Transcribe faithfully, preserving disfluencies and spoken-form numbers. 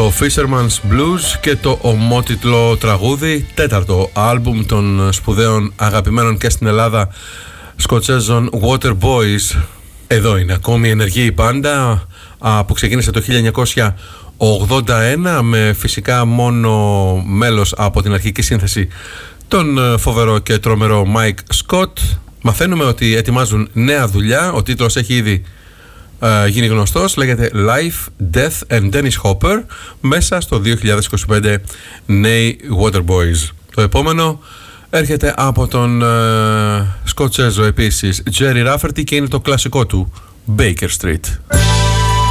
Το Fisherman's Blues και το ομότιτλο τραγούδι, τέταρτο άλμπουμ των σπουδαίων αγαπημένων και στην Ελλάδα Σκοτσέζων Waterboys. Εδώ είναι ακόμη ενεργή η μπάντα που ξεκίνησε το χίλια εννιακόσια ογδόντα ένα με φυσικά μόνο μέλος από την αρχική σύνθεση τον φοβερό και τρομερό Mike Scott. Μαθαίνουμε ότι ετοιμάζουν νέα δουλειά, ο τίτλος έχει ήδη Uh, γίνει γνωστός, λέγεται Life, Death and Dennis Hopper. Μέσα στο δύο χιλιάδες είκοσι πέντε νέοι Waterboys. Το επόμενο έρχεται από τον uh, Σκοτσέζο επίσης Jerry Rafferty και είναι το κλασικό του Baker Street.